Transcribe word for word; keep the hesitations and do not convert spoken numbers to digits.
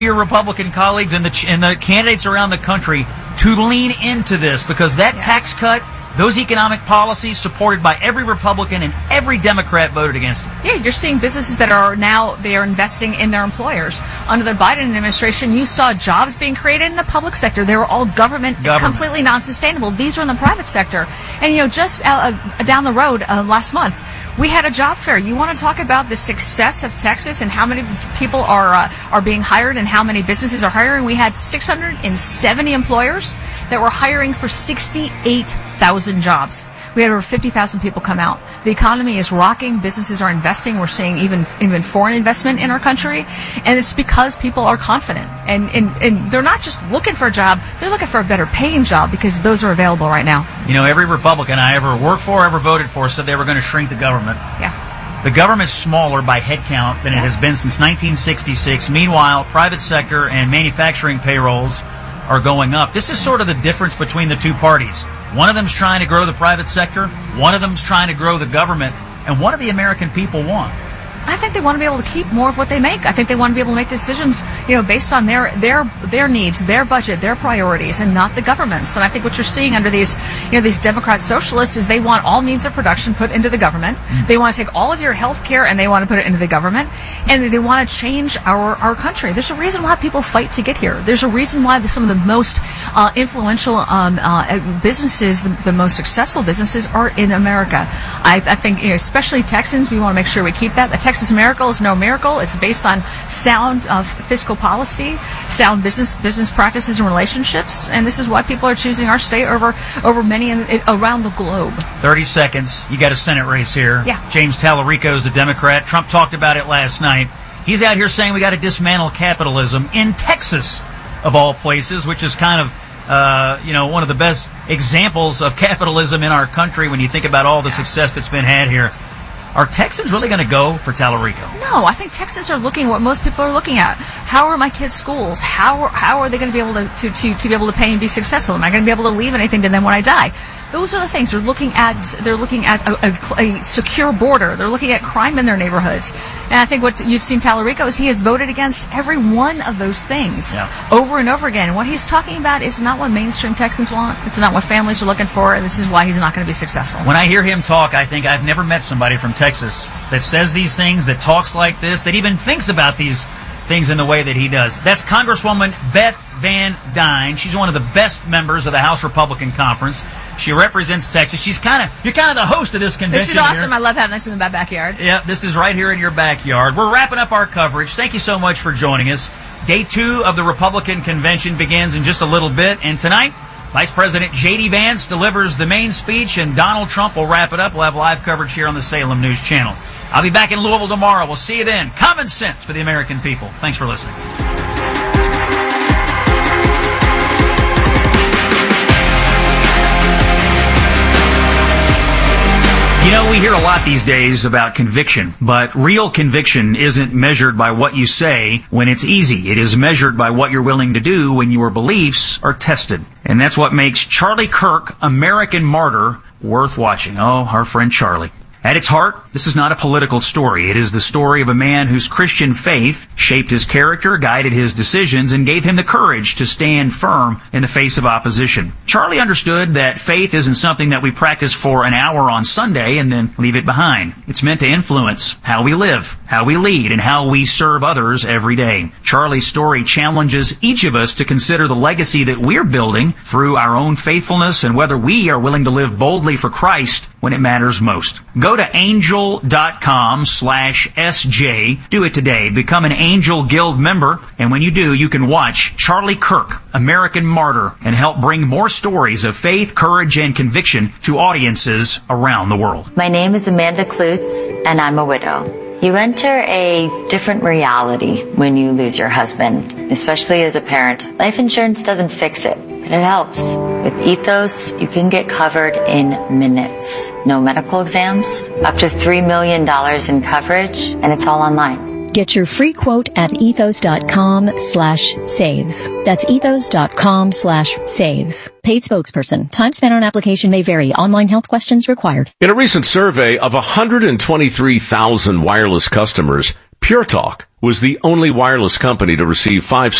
your Republican colleagues and the and the candidates around the country to lean into this, because that yeah. tax cut, those economic policies supported by every Republican and every Democrat voted against it. Yeah, you're seeing businesses that are now, they are investing in their employers. Under the Biden administration, you saw jobs being created in the public sector. They were all government, government. completely non-sustainable. These are in the private sector. And, you know, just uh, down the road uh, last month, we had a job fair. You want to talk about the success of Texas and how many people are uh, are being hired and how many businesses are hiring? We had six hundred seventy employers that were hiring for sixty-eight thousand jobs. We had over fifty thousand people come out. The economy is rocking. Businesses are investing. We're seeing even even foreign investment in our country. And it's because people are confident. And, and, and they're not just looking for a job. They're looking for a better paying job, because those are available right now. You know, every Republican I ever worked for, ever voted for, said they were going to shrink the government. Yeah. The government's smaller by head count than it has been since nineteen sixty-six. Meanwhile, private sector and manufacturing payrolls are going up. This is sort of the difference between the two parties. One of them's trying to grow the private sector, one of them's trying to grow the government, and what do the American people want? I think they want to be able to keep more of what they make. I think they want to be able to make decisions, you know, based on their their their needs, their budget, their priorities, and not the government's. And I think what you're seeing under these, you know, these Democrat socialists is they want all means of production put into the government. Mm-hmm. They want to take all of your health care and they want to put it into the government. And they want to change our, our country. There's a reason why people fight to get here. There's a reason why some of the most uh, influential um, uh, businesses, the, the most successful businesses, are in America. I, I think, you know, especially Texans, we want to make sure we keep that. The Texas miracle is no miracle. It's based on sound uh, fiscal policy, sound business business practices and relationships, and this is why people are choosing our state over over many in, in, around the globe. Thirty seconds. You got a Senate race here. Yeah. James Tallarico is the Democrat. Trump talked about it last night. He's out here saying we got to dismantle capitalism in Texas, of all places, which is kind of uh, you know one of the best examples of capitalism in our country when you think about all the success that's been had here. Are Texans really going to go for Tallarico? No, I think Texans are looking at what most people are looking at. How are my kids' schools? How are, how are they going to be able to, to, to, to be able to pay and be successful? Am I going to be able to leave anything to them when I die? Those are the things they're looking at. They're looking at a, a, a secure border. They're looking at crime in their neighborhoods. And I think what you've seen Tallarico is he has voted against every one of those things yeah. over and over again. And what he's talking about is not what mainstream Texans want. It's not what families are looking for. And this is why he's not going to be successful. When I hear him talk, I think I've never met somebody from Texas that says these things, that talks like this, that even thinks about these things in the way that he does. That's Congresswoman Beth Van Dyne. She's one of the best members of the House Republican Conference. She represents Texas. She's kind of you're kind of the host of this convention. This is awesome. Here. I love having this in my backyard. Yeah, this is right here in your backyard. We're wrapping up our coverage. Thank you so much for joining us. Day two of the Republican convention begins in just a little bit, and tonight, Vice President J D Vance delivers the main speech, and Donald Trump will wrap it up. We'll have live coverage here on the Salem News Channel. I'll be back in Louisville tomorrow. We'll see you then. Common sense for the American people. Thanks for listening. You know, we hear a lot these days about conviction, but real conviction isn't measured by what you say when it's easy. It is measured by what you're willing to do when your beliefs are tested. And that's what makes Charlie Kirk, American Martyr, worth watching. Oh, our friend Charlie. At its heart, this is not a political story. It is the story of a man whose Christian faith shaped his character, guided his decisions, and gave him the courage to stand firm in the face of opposition. Charlie understood that faith isn't something that we practice for an hour on Sunday and then leave it behind. It's meant to influence how we live, how we lead, and how we serve others every day. Charlie's story challenges each of us to consider the legacy that we're building through our own faithfulness and whether we are willing to live boldly for Christ when it matters most. Go to angel.com slash SJ. Do it today. Become an Angel Guild member. And when you do, you can watch Charlie Kirk, American Martyr, and help bring more stories of faith, courage, and conviction to audiences around the world. My name is Amanda Klutz, and I'm a widow. You enter a different reality when you lose your husband, especially as a parent. Life insurance doesn't fix it, but it helps. With Ethos, you can get covered in minutes. No medical exams, up to three million dollars in coverage, and it's all online. Get your free quote at ethos.com slash save. That's ethos.com slash save. Paid spokesperson. Time spent on application may vary. Online health questions required. In a recent survey of one hundred twenty-three thousand wireless customers, Pure Talk was the only wireless company to receive five